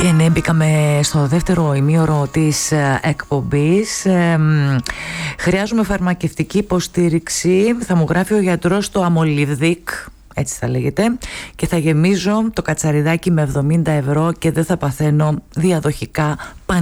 Και ναι, μπήκαμε στο δεύτερο ημίωρο της εκπομπής. Χρειάζομαι φαρμακευτική υποστήριξη. Θα μου γράφει ο γιατρός το αμολιβδίκ, έτσι θα λέγεται, και θα γεμίζω το κατσαριδάκι με 70 ευρώ και δεν θα παθαίνω διαδοχικά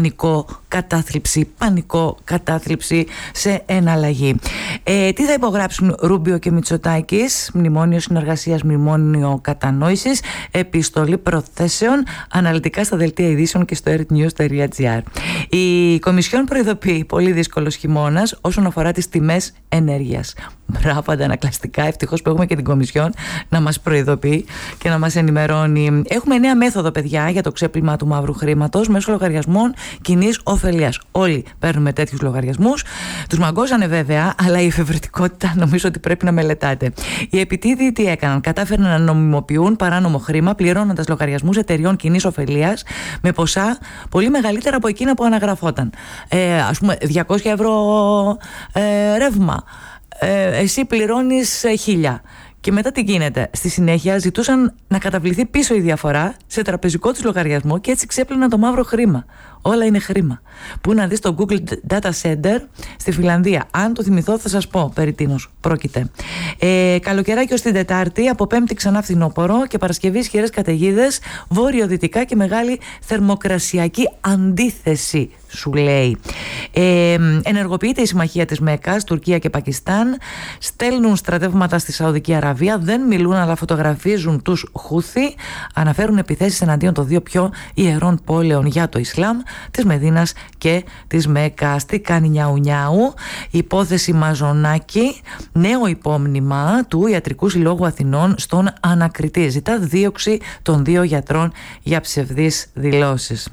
πανικό κατάθλιψη σε εναλλαγή. Τι θα υπογράψουν Ρούμπιο και Μητσοτάκης? Μνημόνιο συνεργασίας, μνημόνιο κατανόησης, επιστολή προθέσεων, αναλυτικά στα δελτία ειδήσεων και στο earthnews.gr. Η Κομισιόν προειδοποιεί: πολύ δύσκολος χειμώνας όσον αφορά τις τιμές ενέργειας. Μπράβο, αντανακλαστικά, ευτυχώς που έχουμε και την Κομισιόν να μας προειδοποιεί και να μας ενημερώνει. Έχουμε νέα μέθοδο, παιδιά, για το ξέπλυμα του μαύρου χρήματος μέσω λογαριασμών κοινής ωφελίας. Όλοι παίρνουμε τέτοιους λογαριασμούς. Τους μαγκώσανε βέβαια, αλλά η εφευρετικότητα νομίζω ότι πρέπει να μελετάτε. Οι επιτίδιοι τι έκαναν? Κατάφεραν να νομιμοποιούν παράνομο χρήμα, πληρώνοντας λογαριασμούς εταιριών κοινής ωφελίας με ποσά πολύ μεγαλύτερα από εκείνα που αναγραφόταν. Ας πούμε, 200 ευρώ ρεύμα. Εσύ πληρώνεις 1.000. Και μετά τι γίνεται? Στη συνέχεια ζητούσαν να καταβληθεί πίσω η διαφορά σε τραπεζικό τους λογαριασμό και έτσι ξέπλυναν το μαύρο χρήμα. Όλα είναι χρήμα. Πού να δεις το Google Data Center στη Φιλανδία? Αν το θυμηθώ θα σας πω περί τίνος πρόκειται. Καλοκαιράκι ως την Τετάρτη, από Πέμπτη ξανά φθινόπωρο και Παρασκευή ισχυρές καταιγίδες, βόρειο-δυτικά και μεγάλη θερμοκρασιακή αντίθεση, σου λέει. Ενεργοποιείται η συμμαχία της Μέκκας, Τουρκία και Πακιστάν. Στέλνουν στρατεύματα στη Σαουδική Αραβία. Δεν μιλούν αλλά φωτογραφίζουν τους Χούθι. Αναφέρουν επιθέσεις εναντίον των δύο πιο ιερών πόλεων για το Ισλάμ, της Μεδίνας και της Μέκκας. Τι κάνει νιάου νιάου? Υπόθεση Μαζονάκη. Νέο υπόμνημα του Ιατρικού Συλλόγου Αθηνών στον ανακριτή. Ζητά δίωξη των δύο γιατρών για ψευδείς δηλώσεις.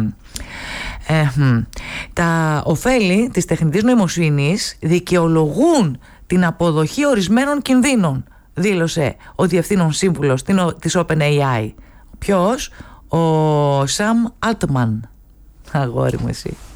Τα ωφέλη της τεχνητής νοημοσύνης δικαιολογούν την αποδοχή ορισμένων κινδύνων, δήλωσε ο διευθύνων σύμβουλος της OpenAI. Ποιος? Ο Sam Altman. Αγόρι μου εσύ.